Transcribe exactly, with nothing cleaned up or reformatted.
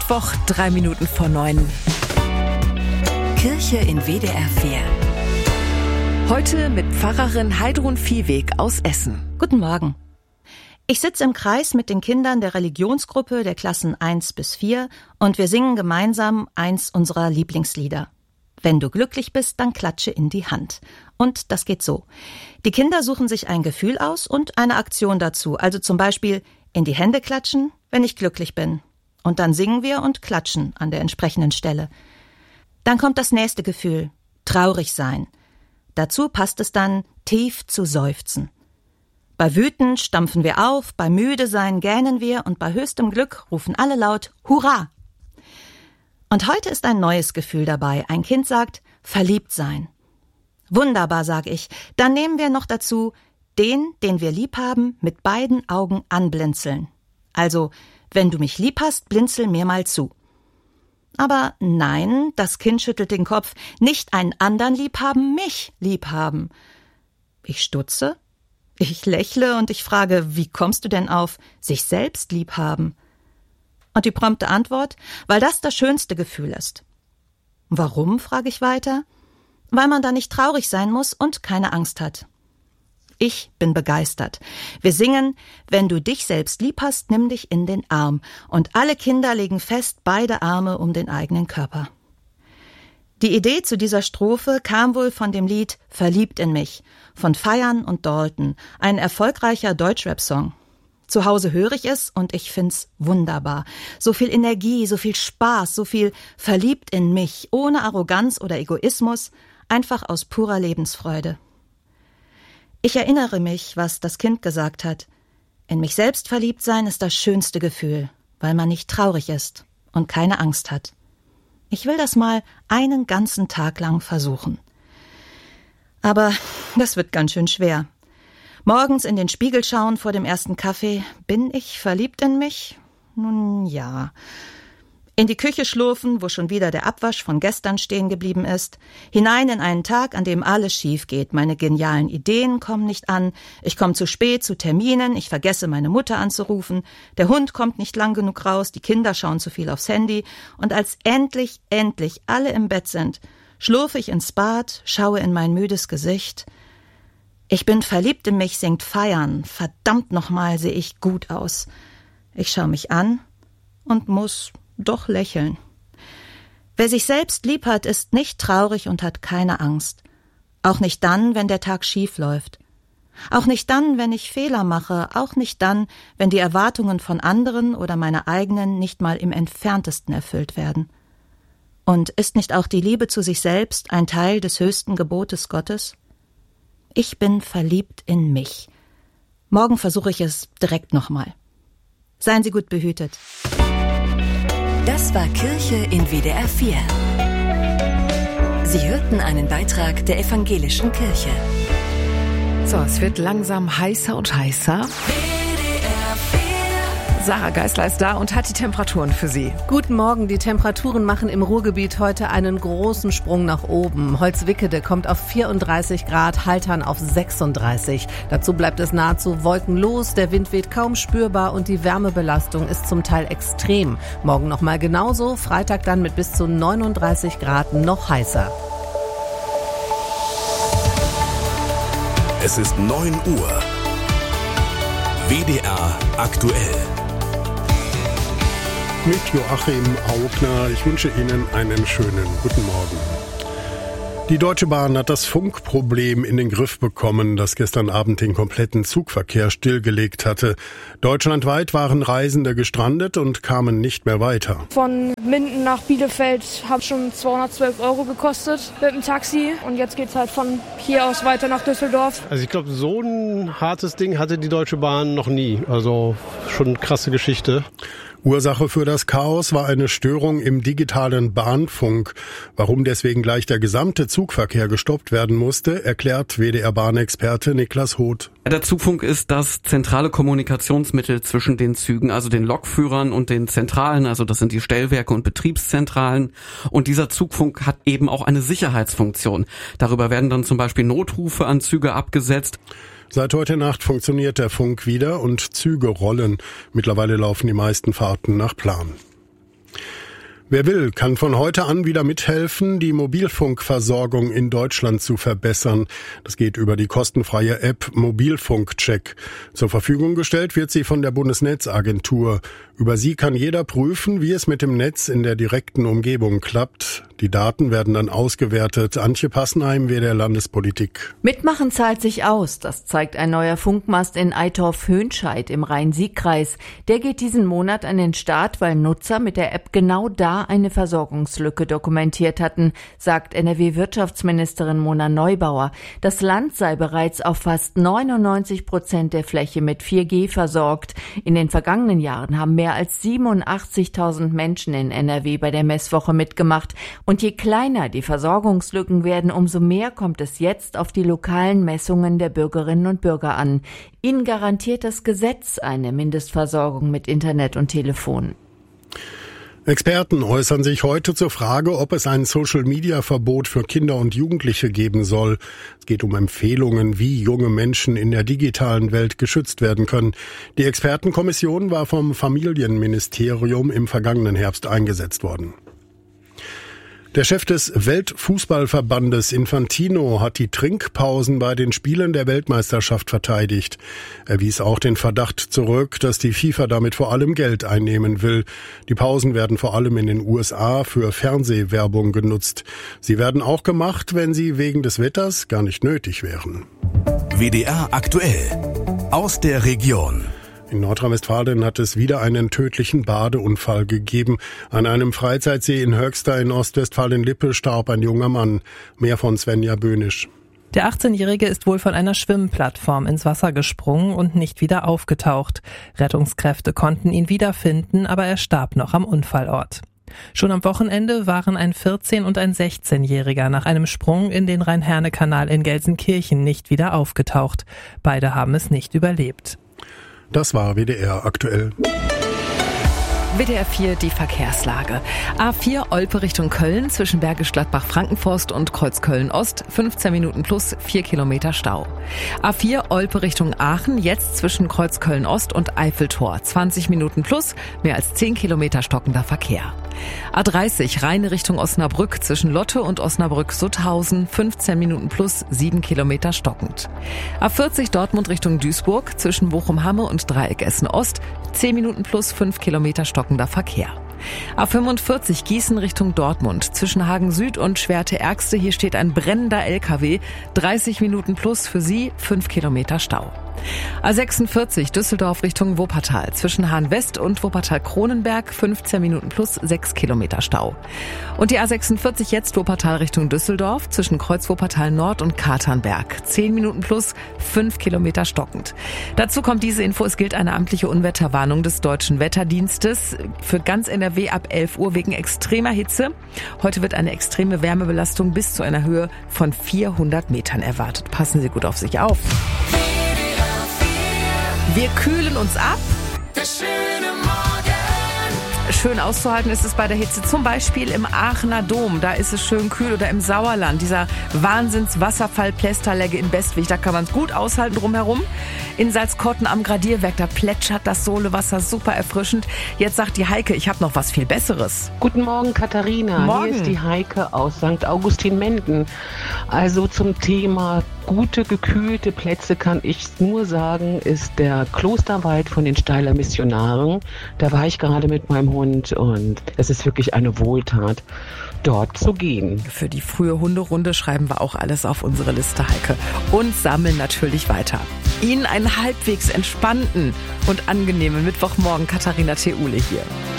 Mittwoch, drei Minuten vor neun. Kirche in W D R vier. Heute mit Pfarrerin Heidrun Viehweg aus Essen. Guten Morgen. Ich sitze im Kreis mit den Kindern der Religionsgruppe der Klassen eins bis vier und wir singen gemeinsam eins unserer Lieblingslieder. Wenn du glücklich bist, dann klatsche in die Hand. Und das geht so. Die Kinder suchen sich ein Gefühl aus und eine Aktion dazu. Also zum Beispiel in die Hände klatschen, wenn ich glücklich bin. Und dann singen wir und klatschen an der entsprechenden Stelle. Dann kommt das nächste Gefühl, traurig sein. Dazu passt es dann, tief zu seufzen. Bei Wüten stampfen wir auf, bei müde sein gähnen wir und bei höchstem Glück rufen alle laut Hurra! Und heute ist ein neues Gefühl dabei. Ein Kind sagt, verliebt sein. Wunderbar, sag ich. Dann nehmen wir noch dazu, den, den wir lieb haben, mit beiden Augen anblinzeln. Also, wenn du mich lieb hast, blinzel mir mal zu. Aber nein, das Kind schüttelt den Kopf. Nicht einen anderen lieb haben, mich lieb haben. Ich stutze, ich lächle und ich frage, wie kommst du denn auf sich selbst lieb haben? Und die prompte Antwort, weil das das schönste Gefühl ist. Warum, frage ich weiter? Weil man da nicht traurig sein muss und keine Angst hat. Ich bin begeistert. Wir singen, wenn du dich selbst lieb hast, nimm dich in den Arm. Und alle Kinder legen fest beide Arme um den eigenen Körper. Die Idee zu dieser Strophe kam wohl von dem Lied Verliebt in mich von Feiern und Dalton, ein erfolgreicher Deutschrap-Song. Zu Hause höre ich es und ich find's wunderbar. So viel Energie, so viel Spaß, so viel verliebt in mich, ohne Arroganz oder Egoismus, einfach aus purer Lebensfreude. Ich erinnere mich, was das Kind gesagt hat. In mich selbst verliebt sein ist das schönste Gefühl, weil man nicht traurig ist und keine Angst hat. Ich will das mal einen ganzen Tag lang versuchen. Aber das wird ganz schön schwer. Morgens in den Spiegel schauen vor dem ersten Kaffee. Bin ich verliebt in mich? Nun ja. In die Küche schlurfen, wo schon wieder der Abwasch von gestern stehen geblieben ist. Hinein in einen Tag, an dem alles schief geht. Meine genialen Ideen kommen nicht an. Ich komme zu spät zu Terminen. Ich vergesse, meine Mutter anzurufen. Der Hund kommt nicht lang genug raus. Die Kinder schauen zu viel aufs Handy. Und als endlich, endlich alle im Bett sind, schlurfe ich ins Bad, schaue in mein müdes Gesicht. Ich bin verliebt in mich, singt Feiern. Verdammt nochmal, sehe ich gut aus. Ich schaue mich an und muss doch lächeln. Wer sich selbst lieb hat, ist nicht traurig und hat keine Angst. Auch nicht dann, wenn der Tag schief läuft. Auch nicht dann, wenn ich Fehler mache. Auch nicht dann, wenn die Erwartungen von anderen oder meine eigenen nicht mal im Entferntesten erfüllt werden. Und ist nicht auch die Liebe zu sich selbst ein Teil des höchsten Gebotes Gottes? Ich bin verliebt in mich. Morgen versuche ich es direkt nochmal. Seien Sie gut behütet. Das war Kirche in W D R vier. Sie hörten einen Beitrag der Evangelischen Kirche. So, es wird langsam heißer und heißer. Sarah Geisler ist da und hat die Temperaturen für Sie. Guten Morgen. Die Temperaturen machen im Ruhrgebiet heute einen großen Sprung nach oben. Holzwickede kommt auf vierunddreißig Grad, Haltern auf sechsunddreißig. Dazu bleibt es nahezu wolkenlos, der Wind weht kaum spürbar und die Wärmebelastung ist zum Teil extrem. Morgen nochmal genauso, Freitag dann mit bis zu neununddreißig Grad noch heißer. Es ist neun Uhr. W D R aktuell. Mit Joachim Augner. Ich wünsche Ihnen einen schönen guten Morgen. Die Deutsche Bahn hat das Funkproblem in den Griff bekommen, das gestern Abend den kompletten Zugverkehr stillgelegt hatte. Deutschlandweit waren Reisende gestrandet und kamen nicht mehr weiter. Von Minden nach Bielefeld hat schon zweihundertzwölf Euro gekostet mit dem Taxi. Und jetzt geht's halt von hier aus weiter nach Düsseldorf. Also ich glaube, so ein hartes Ding hatte die Deutsche Bahn noch nie. Also schon eine krasse Geschichte. Ursache für das Chaos war eine Störung im digitalen Bahnfunk. Warum deswegen gleich der gesamte Zugverkehr gestoppt werden musste, erklärt W D R-Bahnexperte Niklas Hoth. Der Zugfunk ist das zentrale Kommunikationsmittel zwischen den Zügen, also den Lokführern und den Zentralen, also das sind die Stellwerke und Betriebszentralen. Und dieser Zugfunk hat eben auch eine Sicherheitsfunktion. Darüber werden dann zum Beispiel Notrufe an Züge abgesetzt. Seit heute Nacht funktioniert der Funk wieder und Züge rollen. Mittlerweile laufen die meisten Fahrten nach Plan. Wer will, kann von heute an wieder mithelfen, die Mobilfunkversorgung in Deutschland zu verbessern. Das geht über die kostenfreie App Mobilfunkcheck. Zur Verfügung gestellt wird sie von der Bundesnetzagentur. Über sie kann jeder prüfen, wie es mit dem Netz in der direkten Umgebung klappt. Die Daten werden dann ausgewertet. Antje Passenheim, W D R Landespolitik. Mitmachen zahlt sich aus. Das zeigt ein neuer Funkmast in Eitorf-Hönscheid im Rhein-Sieg-Kreis. Der geht diesen Monat an den Start, weil Nutzer mit der App genau da eine Versorgungslücke dokumentiert hatten, sagt N R W-Wirtschaftsministerin Mona Neubauer. Das Land sei bereits auf fast neunundneunzig Prozent der Fläche mit vier G versorgt. In den vergangenen Jahren haben mehr als siebenundachtzigtausend Menschen in N R W bei der Messwoche mitgemacht. Und je kleiner die Versorgungslücken werden, umso mehr kommt es jetzt auf die lokalen Messungen der Bürgerinnen und Bürger an. Ihnen garantiert das Gesetz eine Mindestversorgung mit Internet und Telefon. Experten äußern sich heute zur Frage, ob es ein Social-Media-Verbot für Kinder und Jugendliche geben soll. Es geht um Empfehlungen, wie junge Menschen in der digitalen Welt geschützt werden können. Die Expertenkommission war vom Familienministerium im vergangenen Herbst eingesetzt worden. Der Chef des Weltfußballverbandes Infantino hat die Trinkpausen bei den Spielen der Weltmeisterschaft verteidigt. Er wies auch den Verdacht zurück, dass die FIFA damit vor allem Geld einnehmen will. Die Pausen werden vor allem in den U S A für Fernsehwerbung genutzt. Sie werden auch gemacht, wenn sie wegen des Wetters gar nicht nötig wären. W D R aktuell aus der Region. In Nordrhein-Westfalen hat es wieder einen tödlichen Badeunfall gegeben. An einem Freizeitsee in Höxter in Ostwestfalen-Lippe starb ein junger Mann. Mehr von Svenja Böhnisch. Der achtzehnjährige ist wohl von einer Schwimmplattform ins Wasser gesprungen und nicht wieder aufgetaucht. Rettungskräfte konnten ihn wiederfinden, aber er starb noch am Unfallort. Schon am Wochenende waren ein vierzehn- und ein sechzehnjähriger nach einem Sprung in den Rhein-Herne-Kanal in Gelsenkirchen nicht wieder aufgetaucht. Beide haben es nicht überlebt. Das war W D R aktuell. W D R vier, die Verkehrslage. A vier Olpe Richtung Köln zwischen Bergisch Gladbach-Frankenforst und Kreuzköln-Ost, fünfzehn Minuten plus, vier Kilometer Stau. A vier Olpe Richtung Aachen, jetzt zwischen Kreuzköln-Ost und Eiffeltor, zwanzig Minuten plus, mehr als zehn Kilometer stockender Verkehr. A dreißig Rheine Richtung Osnabrück zwischen Lotte und Osnabrück-Sutthausen, fünfzehn Minuten plus, sieben Kilometer stockend. A vierzig Dortmund Richtung Duisburg zwischen Bochum-Hamme und Dreieck Essen-Ost, zehn Minuten plus, fünf Kilometer stockender Verkehr. A fünfundvierzig Gießen Richtung Dortmund zwischen Hagen Süd und Schwerte-Ärgste, hier steht ein brennender L K W, dreißig Minuten plus für Sie, fünf Kilometer Stau. A sechsundvierzig Düsseldorf Richtung Wuppertal zwischen Hahn West und Wuppertal-Kronenberg, fünfzehn Minuten plus, sechs Kilometer Stau. Und die A sechsundvierzig jetzt Wuppertal Richtung Düsseldorf zwischen Kreuz Wuppertal Nord und Katernberg, zehn Minuten plus, fünf Kilometer stockend. Dazu kommt diese Info, es gilt eine amtliche Unwetterwarnung des Deutschen Wetterdienstes für ganz N R W ab elf Uhr wegen extremer Hitze. Heute wird eine extreme Wärmebelastung bis zu einer Höhe von vierhundert Metern erwartet. Passen Sie gut auf sich auf. Wir kühlen uns ab. Schön auszuhalten ist es bei der Hitze, zum Beispiel im Aachener Dom, da ist es schön kühl, oder im Sauerland, dieser Wahnsinns-Wasserfall Plästerlegge in Bestwig, da kann man es gut aushalten drumherum. In Salzkotten am Gradierwerk, da plätschert das Sohlewasser super erfrischend. Jetzt sagt die Heike, ich habe noch was viel Besseres. Guten Morgen, Katharina. Morgen. Hier ist die Heike aus Sankt Augustin-Menden. Also zum Thema gute, gekühlte Plätze kann ich nur sagen, ist der Klosterwald von den Steiler Missionaren. Da war ich gerade mit meinem Hund und es ist wirklich eine Wohltat, dort zu gehen. Für die frühe Hunderunde schreiben wir auch alles auf unsere Liste, Heike. Und sammeln natürlich weiter. Ihnen einen halbwegs entspannten und angenehmen Mittwochmorgen. Katharina Theule hier.